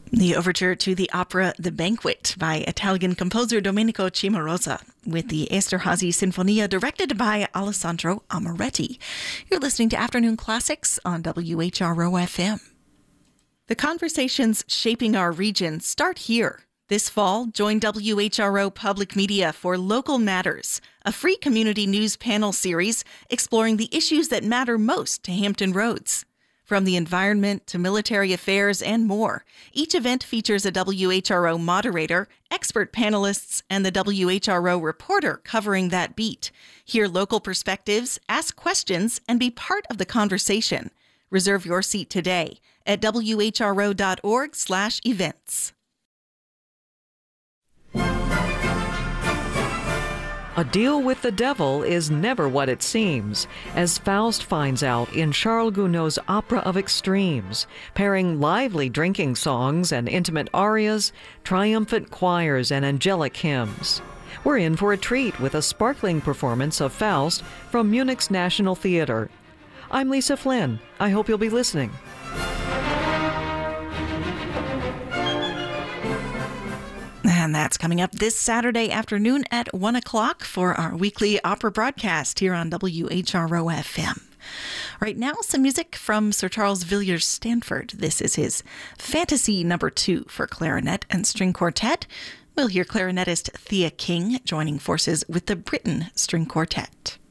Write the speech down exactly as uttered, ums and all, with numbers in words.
The overture to the opera The Banquet by Italian composer Domenico Cimarosa with the Esterhazy Sinfonia directed by Alessandro Amoretti. You're listening to Afternoon Classics on W H R O F M. The conversations shaping our region start here. This fall, join W H R O Public Media for Local Matters, a free community news panel series exploring the issues that matter most to Hampton Roads. From the environment to military affairs and more, each event features a W H R O moderator, expert panelists, and the W H R O reporter covering that beat. Hear local perspectives, ask questions, and be part of the conversation. Reserve your seat today at W H R O dot org slash events. A deal with the devil is never what it seems, as Faust finds out in Charles Gounod's Opera of Extremes, pairing lively drinking songs and intimate arias, triumphant choirs, and angelic hymns. We're in for a treat with a sparkling performance of Faust from Munich's National Theater. I'm Lisa Flynn. I hope you'll be listening. And that's coming up this Saturday afternoon at one o'clock for our weekly opera broadcast here on W H R O F M. Right now, some music from Sir Charles Villiers Stanford. This is his Fantasy Number Two for clarinet and string quartet. We'll hear clarinetist Thea King joining forces with the Britten String Quartet.